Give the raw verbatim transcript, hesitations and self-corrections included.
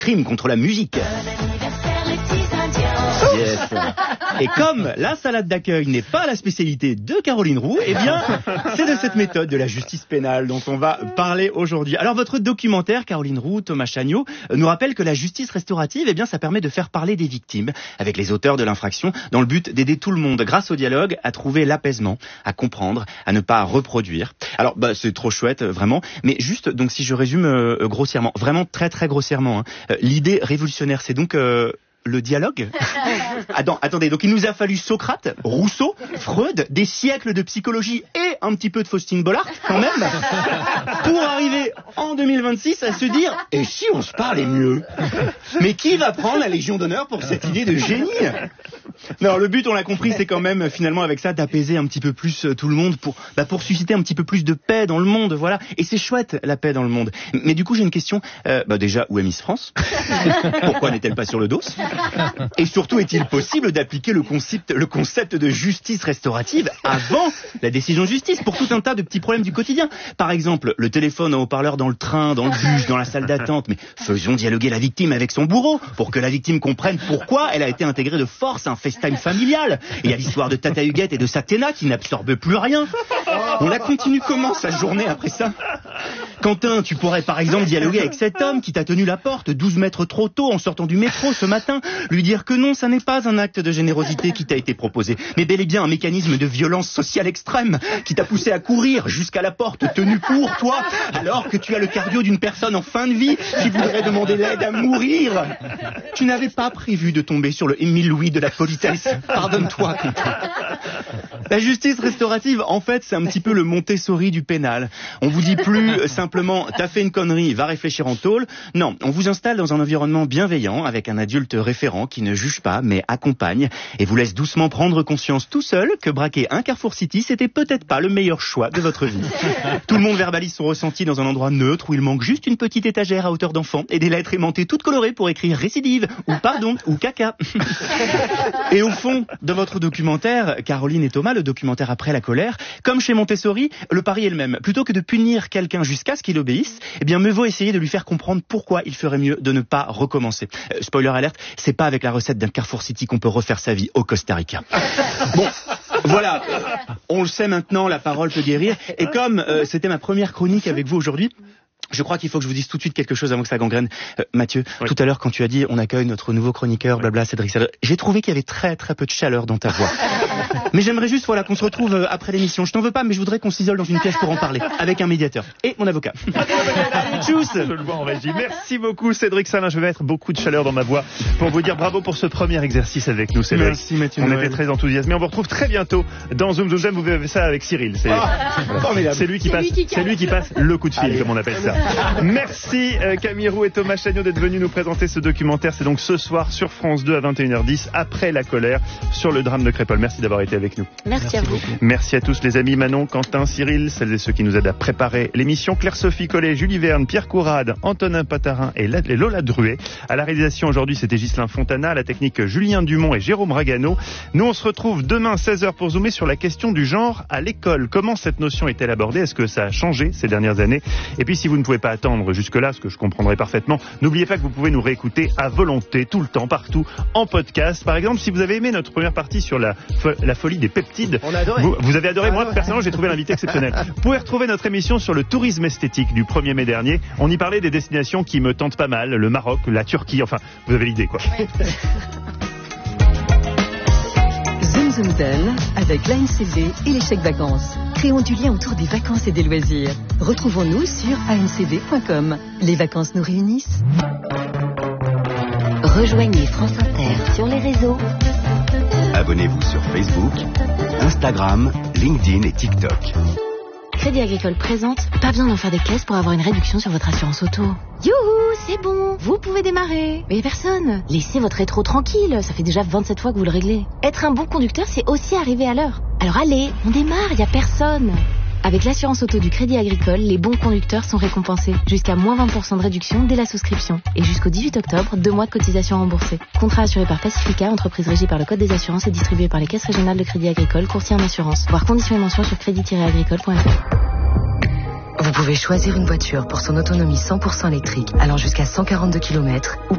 crime contre la musique. Yes. Et comme la salade d'accueil n'est pas la spécialité de Caroline Roux, eh bien, c'est de cette méthode de la justice pénale dont on va parler aujourd'hui. Alors, votre documentaire, Caroline Roux, Thomas Chagnot, nous rappelle que la justice restaurative, eh bien, ça permet de faire parler des victimes avec les auteurs de l'infraction dans le but d'aider tout le monde, grâce au dialogue, à trouver l'apaisement, à comprendre, à ne pas reproduire. Alors, bah, c'est trop chouette, vraiment. Mais juste, donc, si je résume euh, grossièrement, vraiment très, très grossièrement, hein, euh, l'idée révolutionnaire, c'est donc... Euh, le dialogue. Attends, attendez, donc il nous a fallu Socrate, Rousseau, Freud, des siècles de psychologie et un petit peu de Faustine Bollard, quand même, pour arriver en deux mille vingt-six à se dire « Et si on se parlait mieux ?» Mais qui va prendre la Légion d'honneur pour cette idée de génie ? Alors le but, on l'a compris, c'est quand même finalement avec ça d'apaiser un petit peu plus tout le monde pour, bah, pour susciter un petit peu plus de paix dans le monde, voilà. Et c'est chouette la paix dans le monde. Mais du coup j'ai une question, euh, bah déjà où est Miss France ? Pourquoi n'est-elle pas sur le dos ? Et surtout, est-il possible d'appliquer le concept, le concept de justice restaurative avant la décision de justice pour tout un tas de petits problèmes du quotidien ? Par exemple, le téléphone en haut-parleur dans le train, dans le bus, dans la salle d'attente. Mais faisons dialoguer la victime avec son bourreau pour que la victime comprenne pourquoi elle a été intégrée de force à un FaceTime familial. Et il y a l'histoire de Tata Huguette et de Satena qui n'absorbe plus rien. On la continue comment sa journée après ça ? Quentin, tu pourrais par exemple dialoguer avec cet homme qui t'a tenu la porte douze mètres trop tôt en sortant du métro ce matin, lui dire que non, ça n'est pas un acte de générosité qui t'a été proposé, mais bel et bien un mécanisme de violence sociale extrême qui t'a poussé à courir jusqu'à la porte tenu pour toi, alors que tu as le cardio d'une personne en fin de vie qui voudrait demander l'aide à mourir. Tu n'avais pas prévu de tomber sur le Émile Louis de la politesse. Pardonne-toi, Quentin. La justice restaurative, en fait, c'est un petit peu le Montessori du pénal. On vous dit plus simplement « t'as fait une connerie, va réfléchir en tôle ». Non, on vous installe dans un environnement bienveillant avec un adulte référent qui ne juge pas mais accompagne et vous laisse doucement prendre conscience tout seul que braquer un Carrefour City, c'était peut-être pas le meilleur choix de votre vie. Tout le monde verbalise son ressenti dans un endroit neutre où il manque juste une petite étagère à hauteur d'enfant et des lettres aimantées toutes colorées pour écrire récidive ou pardon ou caca. Et au fond de votre documentaire, Caroline et Thomas, le documentaire Après la colère, comme chez Montessori, le pari est le même. Plutôt que de punir quelqu'un jusqu'à ce qu'il obéisse, eh bien mieux vaut essayer de lui faire comprendre pourquoi il ferait mieux de ne pas recommencer. Euh, spoiler alerte, c'est pas avec la recette d'un Carrefour City qu'on peut refaire sa vie au Costa Rica. Bon, voilà, on le sait maintenant, la parole peut guérir. Et comme euh, c'était ma première chronique avec vous aujourd'hui, je crois qu'il faut que je vous dise tout de suite quelque chose avant que ça gangrène. Euh, Mathieu, oui. Tout à l'heure quand tu as dit on accueille notre nouveau chroniqueur, blabla, Cédric Salle, j'ai trouvé qu'il y avait très très peu de chaleur dans ta voix. Mais j'aimerais juste voilà, qu'on se retrouve euh, après l'émission. Je t'en veux pas, mais je voudrais qu'on s'isole dans une pièce pour en parler, avec un médiateur et mon avocat. Tchuss. Je le vois en régie. Merci beaucoup Cédric Salin, je vais mettre beaucoup de chaleur dans ma voix pour vous dire bravo pour ce premier exercice avec nous, Cédric. Merci Mathieu. On Noël. était très enthousiasmés. On vous retrouve très bientôt dans Zoom Zoom Zoom. Vous verrez ça avec Cyril. C'est, ah, voilà. c'est lui qui c'est passe, lui qui c'est lui qui passe le coup de fil, Allez. comme on appelle ça. Merci euh, Camille Roux et Thomas Chagnot d'être venus nous présenter ce documentaire. C'est donc ce soir sur France deux à vingt et une heures dix, après la colère, sur le drame de Crépol. Merci d'avoir été avec nous. Merci, Merci à vous. Beaucoup. Merci à tous les amis, Manon, Quentin, Cyril, celles et ceux qui nous aident à préparer l'émission, Claire-Sophie Collet, Julie Verne, Pierre Courade, Antonin Patarin et Lola Druet. À la réalisation aujourd'hui, c'était Ghislain Fontana, à la technique Julien Dumont et Jérôme Ragano. Nous, on se retrouve demain seize heures pour zoomer sur la question du genre à l'école. Comment cette notion est-elle abordée? Est-ce que ça a changé ces dernières années? Et puis, si vous ne pouvez pas attendre jusque-là, ce que je comprendrai parfaitement, n'oubliez pas que vous pouvez nous réécouter à volonté, tout le temps, partout, en podcast. Par exemple, si vous avez aimé notre première partie sur la, fo- la folie des peptides, on a adoré. Vous, vous avez adoré. Ah, Moi, ouais. personnellement, j'ai trouvé l'invité exceptionnel. Vous pouvez retrouver notre émission sur le tourisme esthétique du premier mai dernier. On y parlait des destinations qui me tentent pas mal, le Maroc, la Turquie, enfin, vous avez l'idée, quoi. Zoom Zoom Donne avec l'A N C V et les chèques vacances. Créons du lien autour des vacances et des loisirs. Retrouvons-nous sur a n c v point com. Les vacances nous réunissent. Rejoignez France Inter sur les réseaux. Abonnez-vous sur Facebook, Instagram, LinkedIn et TikTok. Crédit Agricole présente, pas besoin d'en faire des caisses pour avoir une réduction sur votre assurance auto. Youhou, c'est bon, vous pouvez démarrer. Mais personne. Laissez votre rétro tranquille, ça fait déjà vingt-sept fois que vous le réglez. Être un bon conducteur, c'est aussi arriver à l'heure. Alors allez, on démarre, y a personne. Avec l'assurance auto du Crédit Agricole, les bons conducteurs sont récompensés. Jusqu'à moins vingt pour cent de réduction dès la souscription. Et jusqu'au dix-huit octobre, deux mois de cotisation remboursée. Contrat assuré par Pacifica, entreprise régie par le Code des assurances et distribué par les caisses régionales de Crédit Agricole, courtier en assurance. Voir conditions et mentions sur crédit tiret agricole point f r. Vous pouvez choisir une voiture pour son autonomie cent pour cent électrique allant jusqu'à cent quarante-deux kilomètres ou